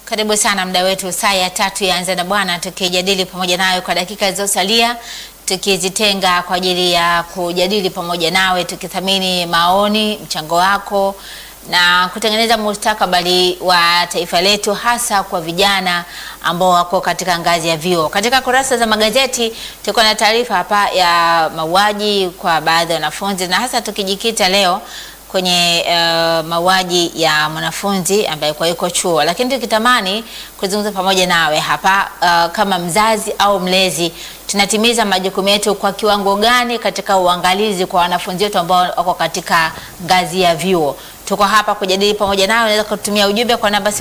Karibu sana mda wetu saa ya 3 yaanza na Bwana, tukijadili pamoja nawe kwa dakika zilizosalia, tukizitenga kwa ajili ya kujadili pamoja nawe, tukithamini maoni, mchango wako na kutengeneza mustakabali wa taifa letu, hasa kwa vijana ambao wako katika ngazi ya vyuo. Katika kurasa za magazeti tuko na taarifa hapa ya mauaji kwa baadhi ya wanafunzi, na hasa tukijikita leo kwenye mauaji ya mwanafunzi ambaye kwa yuko chuo. Lakini tukitamani kuzungumza pamoja nawe hapa kama mzazi au mlezi, tunatimiza majukumu yetu kwa kiwango gani katika uangalizi kwa wanafunzi wetu ambao wako katika ngazi ya vyuo. Tuko hapa kujadili pamoja nawe. Unaweza kutumia ujumbe kwa namba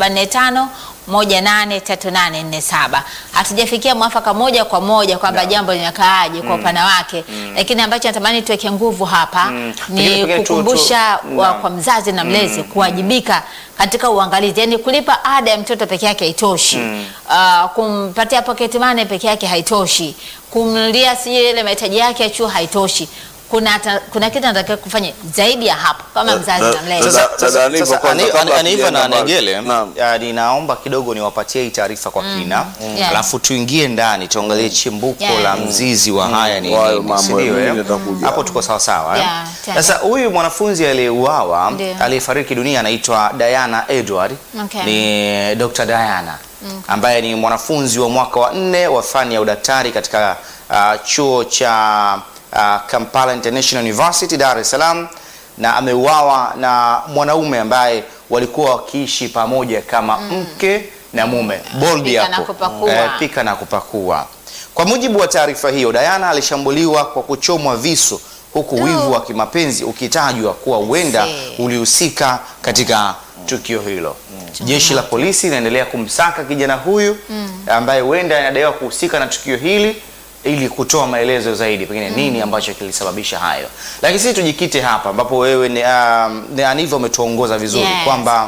0745183847. Hatujafikia mwafaka moja kwa moja kwamba jambo linakaaje kwa upana wake, lakini ambacho natamani tuweke nguvu hapa ni kukumbusha kwa mzazi na mlezi kuwajibika katika uangalizi. Yani kulipa ada ya mtoto peke yake haitoshi. Kumpatia pocket money peke yake haitoshi. Kumlia ile mahitaji yake ya chuo haitoshi. Kuna kitu nataka kufanya zaidi ya hapo kama mzazi na mlezi. Aniva na Negele, ninaomba kidogo niwapatie hii taarifa kwa kina, alafu tuingie ndani tuangalie chimbuko la mzizi wa haya ni nini. Hapo tuko sawa sawa. Sasa huyu mwanafunzi aliyeuawa, aliyefariki dunia anaitwa Diana Edward. Ni Dr. Diana ambaye ni mwanafunzi wa mwaka wa 4 wa fani ya udaktari katika chuo cha Kampala International University Dar es Salaam, na ameuawa na mwanaume ambaye walikuwa wakiishi pamoja kama mke na mume. Boldi hapo, pika na kupakua. Kwa mujibu wa taarifa hiyo, Diana alishambuliwa kwa kuchomwa visu, huku wivu wa kimapenzi ukitajwa kuwa huenda ulihusika katika tukio hilo. Jeshi la polisi linaendelea kumsaka kijana huyu ambaye huenda anadaiwa kuhusika na tukio hili, ili kutoa maelezo zaidi pengine nini ambacho kilisababisha hayo. Lakini sisi tujikite hapa ambapo wewe ni Aniva umetuongoza vizuri kwamba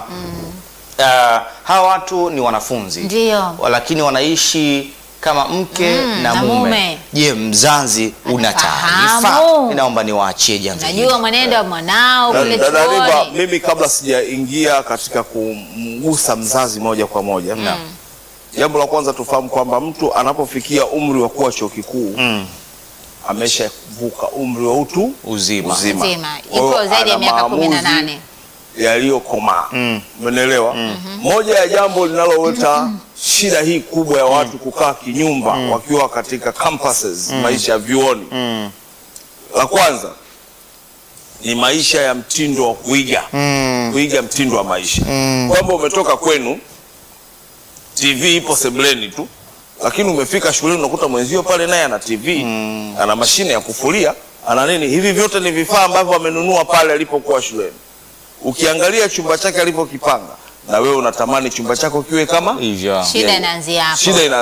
hawa watu ni wanafunzi. Ndio. Lakini wanaishi kama mke na mume. Je, mzazi una taarifa? Ninaomba niwaachie jambo hili. Najua mwenendo wa mwanao kule chuoni. Mimi kabla sijaingia katika kumgusa mzazi moja kwa moja, jambo la kwanza tufahamu kwamba mtu anapofikia umri wa kuwa chuo kikuu ameshavuka umri wa utu uzima. Ipo zaidi ya miaka 18 yaliyokomaa. Umeelewa? Moja ya jambo linaloleta shida hii kubwa ya watu kukaa kinyumba wakiwa katika campuses, maisha ya vyuoni. La kwanza ni maisha ya mtindo wa kuiga mtindo wa maisha. Kwamba umetoka kwenu, TV ipo sebuleni tu, lakini umefika shuleni unakuta mwenzio pale naye ana TV, ana mashine ya kufulia, ana nini. Hivi vyote ni vifaa ambavyo amenunua pale alipokuwa shuleni. Ukiangalia chumba chake alipokipanga, na wewe unatamani chumba chako kiwe kama hivyo. Shida inaanzia hapo.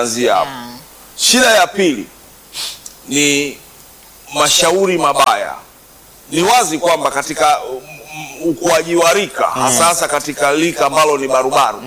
Shida ya pili ni mashauri mabaya. Ni wazi kwamba katika ukuaji wa rika, hasa katika rika ambalo ni barubaru,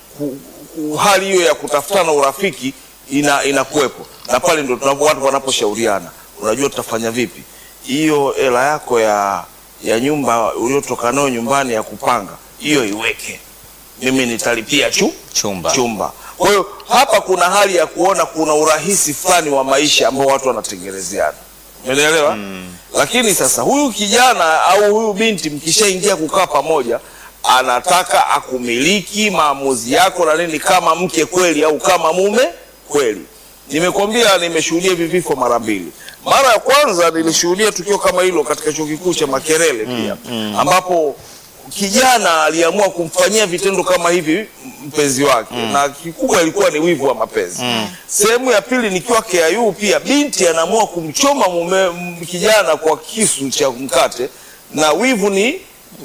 hali hiyo ya kutafutana urafiki inakuwepo, na pale ndio watu wanaposhauriana, unajua tutafanya vipi hiyo hela yako ya nyumba uliotoka nayo nyumbani ya kupanga, hiyo iweke, mimi nitalipia chumba. Kwa hiyo hapa kuna hali ya kuona kuna urahisi fulani wa maisha ambao watu wanatengenezeana. Umeelewa? Lakini sasa huyu kijana au huyu binti mkishaingia kukaa pamoja, anataka akumiliki maamuzi yako na nini, kama mke kweli au kama mume kweli. Nimekwambia nimeshuhudia hivi vifo mara mbili. Mara ya kwanza nilishuhudia tukio kama hilo katika chuo kikuu cha Makerere pia, ambapo kijana aliamua kumfanyia vitendo kama hivi mpenzi wake, na kikubwa ilikuwa ni wivu wa mapenzi. Sehemu ya pili nikiwa KIU pia, binti anaamua kumchoma kijana kwa kisu cha mkate, na wivu ni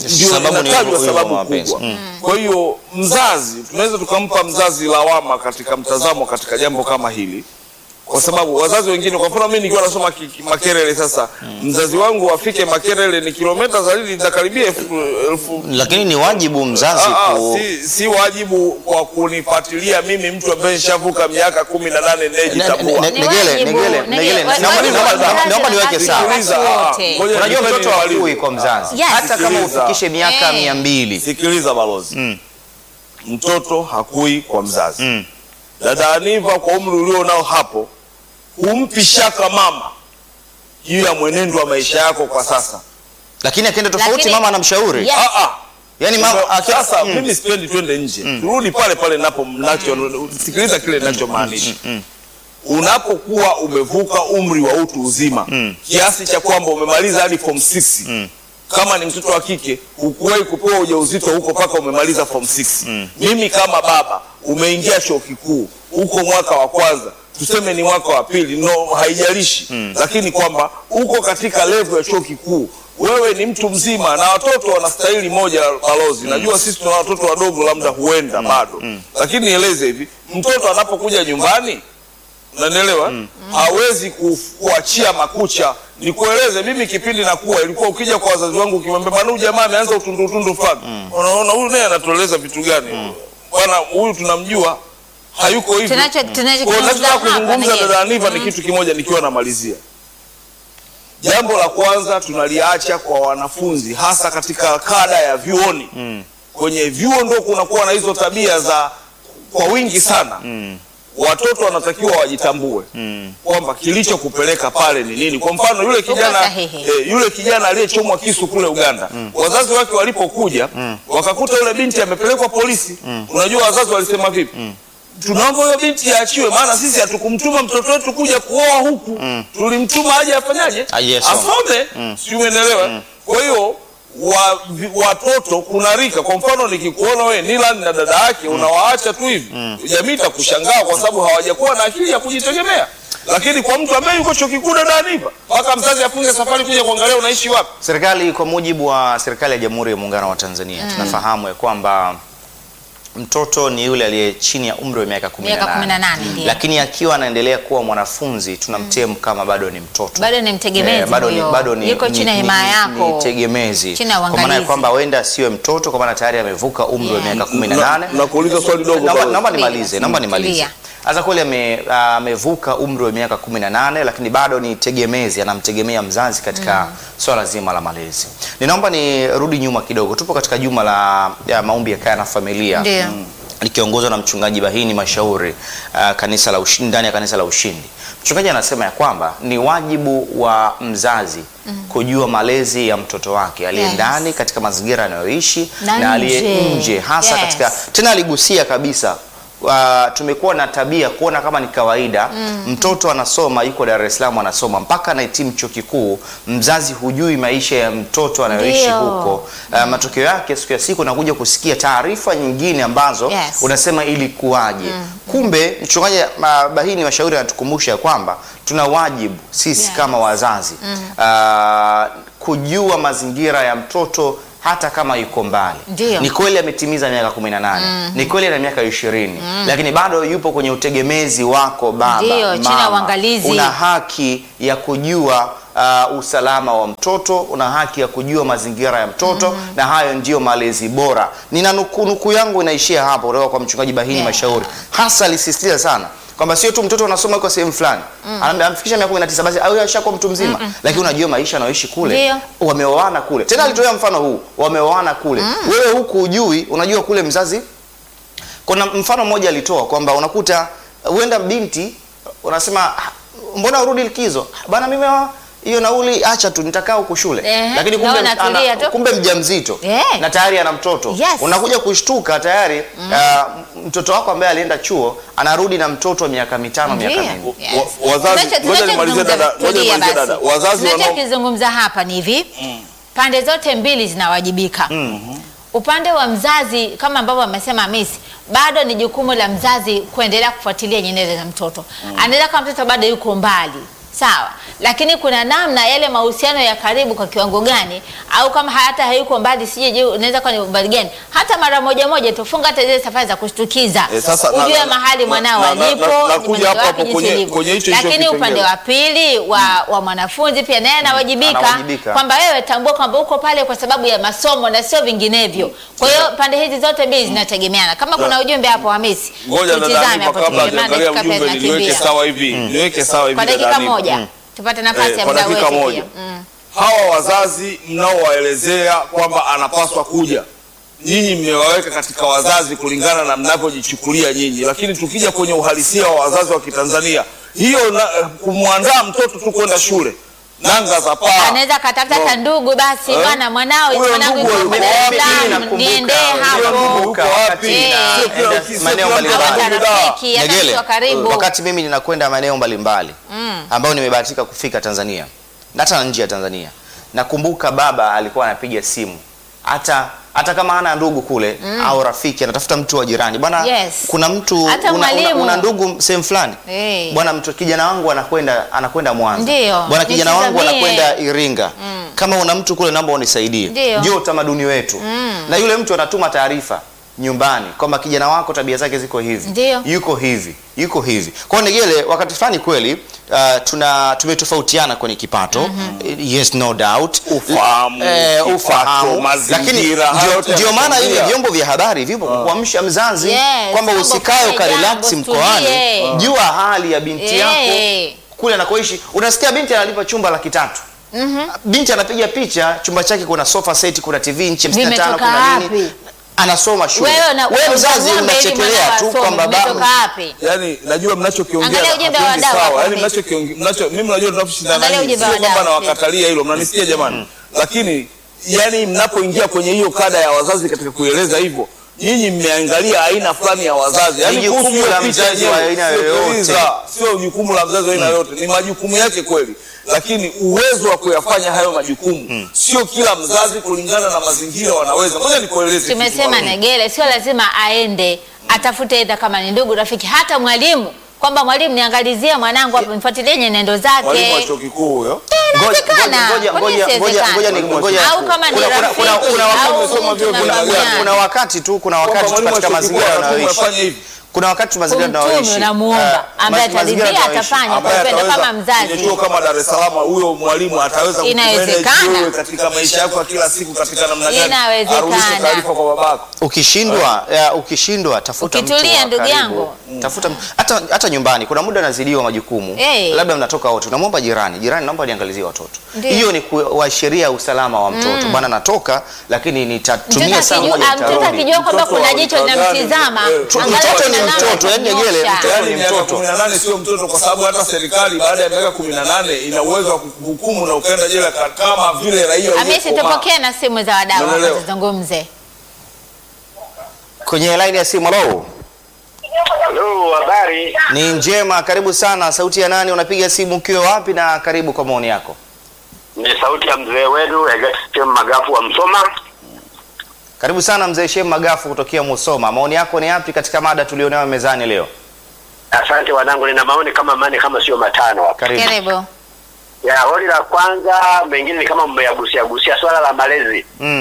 sababu kubwa. Kwa hiyo mzazi, tunaweza tukampa mzazi lawama katika mtazamo katika jambo kama hili, kwa sababu wazazi wengine, kwa mfano mimi nikiwa nasoma Makerere, sasa mzazi wangu afike Makerere ni kilomita zaidi za karibia 1000. Lakini ni wajibu mzazi si wajibu kwa kunifuatilia mimi, mtu ambaye nishavuka miaka 18 nejitambua. Negele, naomba niweke sawa. Unajua mtoto hawajui kwa mzazi, hata kama ufikishe miaka 200. Sikiliza balozi. mtoto hakui kwa mzazi. Dada Aniva, kwa umri ulio nao hapo, humpi shaka mama juu ya mwenendo wa maisha yako kwa sasa. Lakini akienda tofauti mama anamshauri. Yes. Yaani mama sasa mimi sipendi twende nje. Turudi pale pale sikiliza kile ninachomaanisha. Unapokuwa umevuka umri wa utu uzima kiasi cha kwamba umemaliza hadi form 6, kama ni mtoto wa kike ukuwahi kupewa ujauzito huko paka umemaliza form 6. Mimi kama baba umeingia chuo kikuu huko mwaka wa kwanza, tuseme ni mwaka wa pili, haijalishi, lakini kwamba uko katika level ya chuo kikuu, wewe ni mtu mzima na watoto wanastahili moja balozi. Najua sisi tuna watoto wadogo labda huenda bado, lakini nieleze hivi, mtoto anapokuja nyumbani, unanielewa, hawezi kuachia makucha. Nikueleze mimi kipindi nakuwa, ilikuwa ukija kwa wazazi wangu ukimwambia bwana huyu jamaa ameanza utundu fulani, unaona huyu naye anatueleza vitu gani? Bwana huyu tunamjua hayuko hivyo. Tunataka kuzungumza Dada Aniva ni kitu kimoja nikiwa namalizia. Jambo la kwanza tunaliacha kwa wanafunzi, hasa katika kada ya vyuoni. Kwenye vyuo ndio kunakuwa na hizo tabia za kwa wingi sana. Watoto wanatakiwa wajitambue kwamba kilichokupeleka pale ni nini. Kwa mfano yule kijana aliyechomwa kisu kule Uganda, wazazi wake walipokuja wakakuta yule binti amepelekwa polisi. Unajua wazazi walisema vipi? Tunaomba huyo binti aachiwe, maana sisi hatukumtuma mtoto wetu kuja kuoa huku. Tulimtuma aje afanyaje? Asome. Sio, umeelewa? Kwa hiyo watoto kuna rika, kwa mfano nikikuona wewe Nilan na dada yake unawaacha tu hivi, jamii itakushangaa kwa sababu hawajakuwa na akili ya kujitegemea. Lakini kwa mtu ambaye yuko chuo kikuu Dada Aniva, mpaka mzazi afunge safari kuja kuangalia unaishi wapi. Serikali, kwa mujibu wa serikali ya Jamhuri ya Muungano wa Tanzania, tunafahamu ya kwamba mtoto ni yule aliye chini ya umri wa miaka 18. Lakini akiwa anaendelea kuwa mwanafunzi tunamtem kama bado ni mtoto. Bado ni mtegemezi. Bado ni yuko chini ya himaya yako. Ni tegemezi. Kwa maana ya kwamba wenda siwe mtoto kwa maana tayari amevuka umri wa miaka 18. Na kuuliza swali dogo. Naomba nimalize. Sasa kweli amevuka umri wa miaka 18 lakini bado ni tegemezi, anamtegemea mzazi katika swala zima la malezi. Ninaomba nirudi nyuma kidogo. Tupo katika juma la maombi ya kaya na familia. Likiongozwa na mchungaji Bahini Mashauri, kanisa la Ushindi, ndani ya kanisa la Ushindi. Mchungaji anasema ya kwamba ni wajibu wa mzazi kujua malezi ya mtoto wake aliye ndani katika mazingira anayoishi na aliye nje, hasa katika, tena aligusia kabisa, tumekuwa na tabia kuona kama ni kawaida mtoto anasoma, yuko Dar es Salaam anasoma mpaka anahitimu chuo kikuu, mzazi hujui maisha ya mtoto anayoishi huko. Matokeo yake siku ya siku nakuja kusikia taarifa nyingine ambazo unasema ili kuwaje. Kumbe mchungaji Bahini Mashauri anatukumbusha kwamba tuna wajibu sisi kama wazazi kujua mazingira ya mtoto hata kama yuko mbali. Ni kweli ametimiza miaka 18, ni kweli ana miaka 20, lakini bado yupo kwenye utegemezi wako baba, mama. Una haki ya kujua usalama wa mtoto, una haki ya kujua mazingira ya mtoto, na hayo ndio malezi bora. Nina nuku yangu inaishia hapo kutoka kwa mchungaji Bahini Mashauri. Hasa alisisitiza sana kwamba sio tu mtoto anasoma yuko sehemu fulani, amefikisha miaka 19 basi au ashakuwa mtu mzima, lakini unajua maisha anayoishi kule, wameoana kule. Tena alitoa mfano huu, wameoana kule. Wewe huku hujui, unajua kule mzazi. Kuna mfano mmoja alitoa kwamba unakuta uenda binti unasema mbona urudi likizo? Bana mimi hiyo nauli acha tu, nitakaa huko shule. Lakini kumbe mjamzito na tayari ana mtoto. Unakuja kushtuka tayari mtoto wako ambaye alienda chuo anarudi na mtoto wa miaka 5, miaka 4. Wazazi, ngoja nimalizie dada. Wazazi wanazungumza hapa ni hivi, pande zote mbili zinawajibika. Upande wa mzazi kama ambavyo amesema Hamisi, bado ni jukumu la mzazi kuendelea kufuatilia nyenendo za mtoto. Anaweza kama mtoto bado yuko mbali, sawa, lakini kuna namna yale mahusiano ya karibu kwa kiwango gani, au kama hata hayuko mbali, sije unaweza kwa ni mbali gani, hata mara moja tufunga hata zile safari za kushtukiza, ujue mahali mwanao alipo, lakini upande wa pili wa mwanafunzi pia naye anawajibika kwamba wewe tambua kwamba uko pale kwa sababu ya masomo na sio vinginevyo. Kwa hiyo pande hizi zote mbili zinategemeana. Kama kuna ujumbe hapo Hamisi, tutizame hapo, tuangalie ujumbe, niweke sawa hivi, kwa dakika moja tupate nafasi ya muda wetu. Hawa wazazi mnaowaelezea kwamba anapaswa kuja, nyinyi mmewaweka katika wazazi kulingana na mnavyojichukulia nyinyi, lakini tukija kwenye uhalisia wa wazazi wa Kitanzania, hiyo kumwandaa mtoto tu kwenda shule nanga za paa, anaweza katafuta tandugu basi bwana mwanangu yuko niende hapo maeneo mbalimbali. Wakati mimi ninakwenda maeneo mbalimbali ambayo nimebahatika kufika Tanzania na hata nje ya Tanzania, nakumbuka baba alikuwa anapiga simu hata kama hana ndugu kule au rafiki, anatafuta mtu wa jirani bwana, kuna mtu una ndugu sehemu fulani bwana, mtu kijana wangu anakwenda Mwanza bwana, kijana wangu anakwenda Iringa, kama una mtu kule naomba unisaidie. Ndio utamaduni wetu. Na yule mtu anatuma taarifa nyumbani kwamba kijana wako tabia zake ziko hivi, yuko hivi. Kwa Negele, wakati fulani kweli tumetofautiana kwenye kipato, yes no doubt, ufahamu, lakini ndio maana hivi vyombo vya habari vipo kuamsha mzazi kwamba usikae ukarelax mkoani, jua hali ya binti yako kule anakoishi. Unasikia binti analipa chumba 300,000. Binti anapiga picha chumba chake, kuna sofa set, kuna TV inchi 65, kuna nini, anasoma shule. Wewe mzazi unachekelea tu kwamba baba, yani najua mnachokiongea sawa, yani mimi najua tunaposhindana nini, sio kwamba nawakatalia hilo, mnanisikia jamani, lakini yani mnapoingia kwenye hiyo kada ya wazazi katika kueleza hivyo, nyinyi mmeangalia aina fulani ya wazazi, yani jukumu la mzazi wa aina yoyote, sio jukumu la mzazi wa aina yoyote, ni majukumu yake kweli, lakini uwezo wa kuyafanya hayo majukumu sio kila mzazi kulingana na mazingira wanaweza. Ngoja nikueleze. Tumesema Negele, sio lazima aende atafute aidha kama ni ndugu, rafiki, hata mwalimu, kwamba mwalimu niangalizie mwanangu hapo, mfuatilie nyenendo zake. Mwalimu wa chuo kikuu huyo. Ngoja au kama ni rafiki, kuna wakati tu katika mazingira tunayoishi, kuna wakati mazingira tunayoishi unamuomba ambaye ataridhia atafanya kwa upendo kama mzazi. Ndio kama Dar es Salaam, huyo mwalimu ataweza kukumanage wewe katika maisha yako kila siku katika namna gani? Arudishe taarifa kwa babako. Ukishindwa tafuta mtu. Ukitulia ndugu yangu. Tafuta hata nyumbani kuna muda nazidiwa majukumu. Labda mnatoka wote, unamwomba jirani, naomba niangalizie watoto. Hiyo ni kuashiria usalama wa mtoto. Bwana natoka lakini nitatumia saa moja nitarudi. Mtoto akijua kwamba kuna jicho linamtizama, mtoto ni mtoto, yani Negele, mtoto ni mtoto. 18 sio mtoto, kwa sababu hata serikali baada ya miaka 18 ina uwezo wa kuhukumu na ukaenda jela kama vile raia. Hamisi, tupokee na simu za wadau tuzungumze. Kwenye line ya simu. Hello, habari? Ni njema, karibu sana. Sauti ya nani, unapiga simu ukiwa wapi, na karibu kwa maoni yako? Ni sauti ya mzee wetu Shem Magafu wa Msoma. Karibu sana mzee Shem Magafu kutokea Musoma. Maoni yako ni yapi katika mada tulionayo mezani leo? Asante wanangu, nina maoni kama sio matano hapa. Karibu. Ya, holi la kwanza, mengine ni kama mmeyagusia swala la malezi.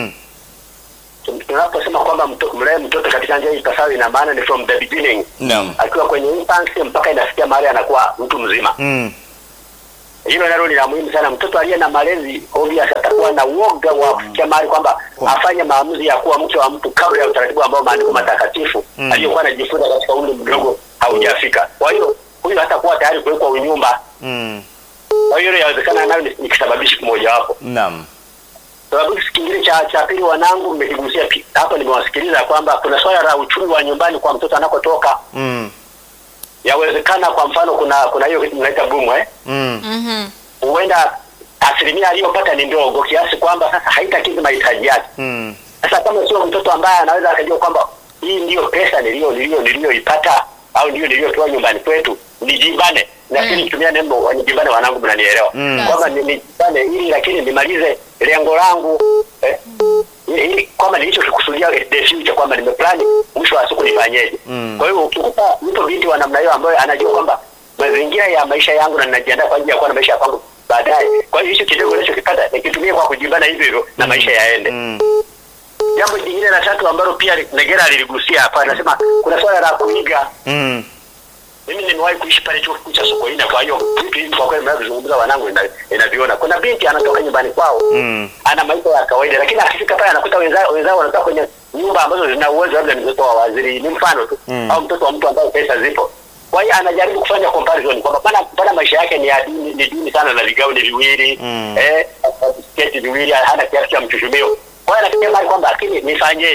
Tunaposema kwamba mlee mtoto katika njia ipasavyo, ina maana ni from the beginning. Akiwa kwenye infancy mpaka inafikia mahali anakuwa mtu mzima. Hilo nalo ni la muhimu sana. Mtoto aliye na malezi obvious atakuwa na uoga wa kufikia mahali kwamba afanye maamuzi ya kuwa mke wa mtu kabla ya utaratibu ambao maandiko matakatifu aliyokuwa anajifunza katika umri mdogo haujafika. Kwa hiyo huyu hatakuwa tayari kuwekwa unyumba. Kwa hiyo inawezekana nayo ni kisababishi kimoja wapo. Sababu kingine cha pili, wanangu mmekigusia hapa, nimewasikiliza kwamba kuna swala la uchumi wa nyumbani kwa mtoto anakotoka. Yawezekana kwa mfano kuna hiyo kitu mnaita boom huenda asilimia aliyopata ni ndogo kiasi kwamba sasa haitakidhi mahitaji yake. Sasa kama sio mtoto ambaye anaweza akajua kwamba hii ndio pesa niliyoipata au ndio niliyotoa nyumbani kwetu, nijibane, lakini nitumia neno nijibane, wanangu mnanielewa, kwamba nijibane ili lakini nimalize lengo langu, ili kwamba nilichokikusudia the future, kwamba nimeplan mwisho wa siku nifanyeje. Kwa hiyo ukikuta mtu binti wa namna hiyo ambaye anajua kwamba mazingira ya maisha yangu na ninajiandaa kwa ajili ya kuwa na maisha ya kwangu baadaye, kwa hiyo hicho kidogo nilichokipata nikitumia kwa kujibana hivyo na maisha yaende. Jambo jingine la tatu ambalo pia Negera aliligusia hapa, anasema kuna swala la kuiga. Mimi nimewahi kuishi pale chuo kikuu cha Sokoine, kwa hiyo vitu hivi kwa kweli mnazungumza wanangu inaviona. Kuna binti anatoka nyumbani kwao, ana maisha ya kawaida, lakini akifika pale anakuta wenzao wanatoka kwenye nyumba ambazo zina uwezo, labda ni mtoto wa waziri, ni mfano tu, au mtoto wa mtu ambaye pesa zipo. Kwa hiyo anajaribu kufanya comparison kwamba bana maisha yake ni duni sana, na vigao ni viwili, sketi viwili, hana kiasi cha mchuchumio. Kwa hiyo anafikia mali kwamba lakini nifanyeje?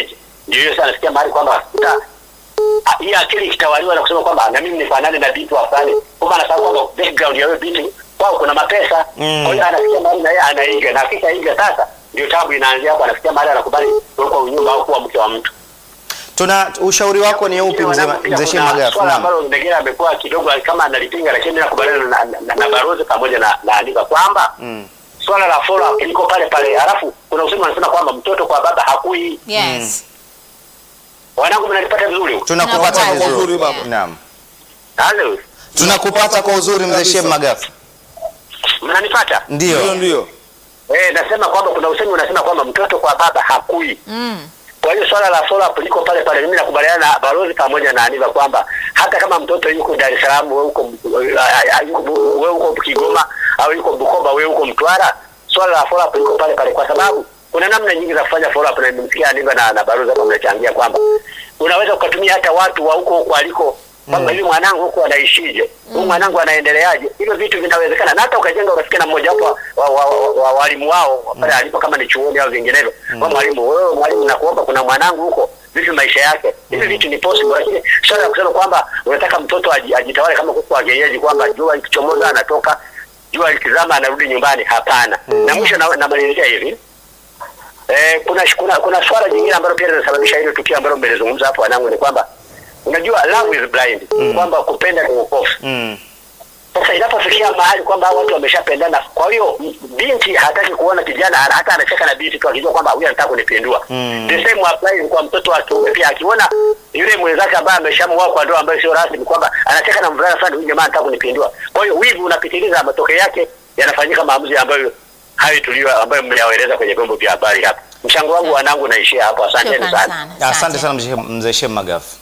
Ndio hiyo sana nasikia mahali kwamba hii akili kitawaliwa na kusema kwamba na mimi nifanane na binti wa fulani. Kwa maana sababu kwamba background ya wewe binti kwao kuna mapesa. Kwa hiyo anasikia mahali na yeye anaiga, na kisha iga sasa ndio tabu inaanzia hapo, anasikia mahali anakubali kuwa unyumba au kuwa mke wa mtu. Tuna ushauri wako ni upi mzee Sheikh Magafu? Swala ambalo Ndegela amekuwa kidogo kama analipinga, lakini nakubaliana na Barozi pamoja na Aniva kwamba swala la follow up liko pale pale. Alafu kuna usemi wanasema kwamba mtoto kwa baba hakui. Yes. Wanangu mnanipata vizuri? Tunakupata vizuri baba. Naam. Halo. Tunakupata kwa uzuri mzee Sheikh Magafu. Mnanipata? Ndio. Nasema kwamba kuna usemi unasema kwamba mtoto kwa baba hakui. Kwa hiyo swala la follow up liko pale pale. Mimi nakubaliana na Barozi pamoja na Aniva kwamba hata kama mtoto yuko Dar es Salaam, wewe uko Kigoma au yuko Bukoba, wewe uko Mtwara, swala la follow up liko pale pale, kwa sababu kuna namna nyingi za kufanya follow up, na nimesikia Aniva na Barozi hapo mnachangia kwamba unaweza kutumia hata watu wa huko aliko kwamba hivi mwanangu huko anaishije, huyu mwanangu anaendeleaje. Hivyo vitu vinawezekana, na hata ukajenga urafiki na mmoja wapo wa walimu wao pale alipo, kama ni chuoni au vinginevyo, kwa mwalimu, wewe mwalimu, nakuomba kuna mwanangu huko, vipi maisha yake. Hivi vitu ni possible, lakini swala la kusema kwamba unataka mtoto ajitawale kama kuku wa kienyeji, kwamba jua ikichomoza anatoka, jua ikizama anarudi nyumbani, hapana. Na mwisho namalizia hivi, kuna swala jingine ambalo pia linasababisha hilo tukio ambalo mmelizungumza hapo wanangu, ni kwamba unajua love is blind, kwamba kupenda ni upofu. Sasa inapofikia mahali kwamba watu wameshapendana, kwa hiyo binti hataki kuona kijana, hata anacheka na binti tu akijua kwamba huyu anataka kunipindua. The same apply kwa mtoto wa kiume pia, akiona yule mwenzake ambaye ameshamuoa kwa ndoa ambayo sio rasmi, kwamba anacheka na mvulana sana, huyu jamaa anataka kunipindua. Kwa hiyo wivu unapitiliza, matokeo yake yanafanyika maamuzi ambayo ambayo mmeyaeleza kwenye vyombo vya habari hapa. Mchango wangu wanangu naishia hapo. Asante sana. Asante sana mzee Sheikh Magafu.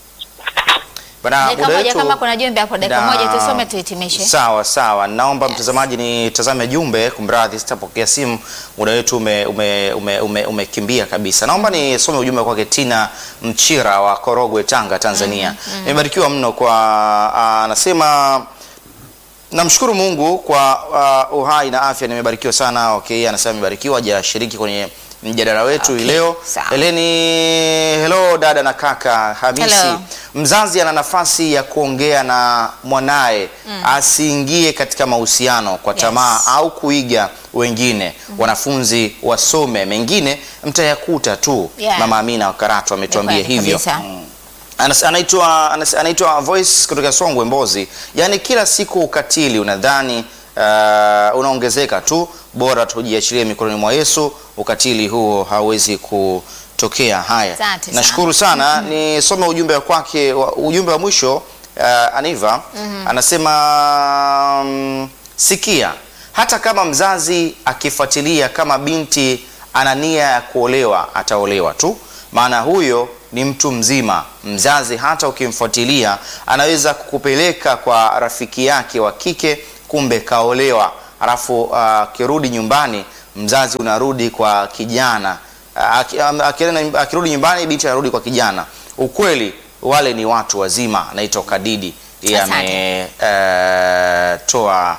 Kama kuna jumbe hapo, dakika moja tusome tuhitimishe. Sawa. Naomba mtazamaji nitazame jumbe, kumradhi sitapokea simu, muda wetu umekimbia kabisa. Naomba nisome ujumbe kwa Tina Mchira wa Korogwe, Tanga, Tanzania. Nimebarikiwa mno kwa anasema namshukuru Mungu kwa uhai na afya, nimebarikiwa sana. Okay, anasema nimebarikiwa, hajashiriki kwenye mjadala wetu leo. Eleni, hello dada na kaka Hamisi. Hello. Mzazi ana nafasi ya kuongea na mwanae asiingie katika mahusiano kwa tamaa au kuiga wengine. Wanafunzi wasome, mengine mtayakuta tu. Mama Amina wa Karatu ametuambia hivyo. Anaitwa Voice kutoka Songwe, Mbozi. Yaani kila siku ukatili unadhani unaongezeka tu, bora tujiachilie mikononi mwa Yesu, ukatili huo hauwezi kutokea. Haya, nashukuru sana. Nisome ujumbe wa kwake, ujumbe wa mwisho. Aniva anasema sikia, hata kama mzazi akifuatilia, kama binti ana nia ya kuolewa, ataolewa tu, maana huyo ni mtu mzima. Mzazi hata ukimfuatilia anaweza kukupeleka kwa rafiki yake wa kike, kumbe kaolewa, alafu akirudi nyumbani mzazi unarudi kwa kijana, akirudi nyumbani binti anarudi kwa kijana. Ukweli wale ni watu wazima. Naitwa Kadidi, yeye ametoa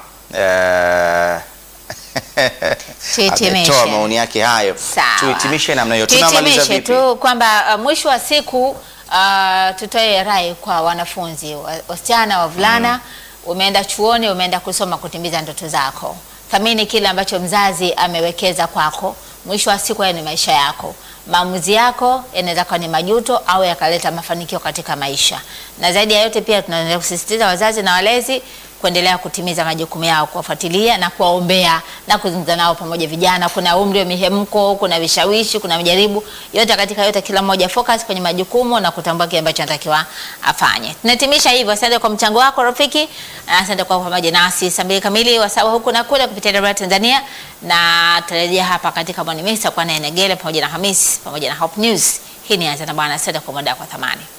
ametoa maoni yake hayo. Tuhitimishe namna hiyo. Tunamaliza vipi? Tu kwamba mwisho wa siku tutoe rai kwa wanafunzi wasichana, wavulana, umeenda chuoni, umeenda kusoma kutimiza ndoto zako. Thamini kile ambacho mzazi amewekeza kwako. Mwisho wa siku ni maisha yako. Maamuzi yako yanaweza kuwa ni majuto au yakaleta mafanikio katika maisha. Na zaidi ya yote pia tunaendelea kusisitiza wazazi na walezi kuendelea kutimiza majukumu yao, kuwafuatilia na kuwaombea na kuzungumza nao pamoja. Vijana kuna umri wa mihemko, kuna vishawishi, kuna majaribu yote. Katika yote kila mmoja focus kwenye majukumu na kutambua kile ambacho anatakiwa afanye. Tunahitimisha hivyo. Asante kwa mchango wako rafiki. Asante kwa pamoja nasi saa 2 kamili wasawa huku na kule kupitia Radio Tanzania, na tutarejea hapa katika Morning Mix kwa Ndegela pamoja na Hamisi pamoja na Hope News. Hii ni Anza na Bwana. Asante kwa muda wako thamani.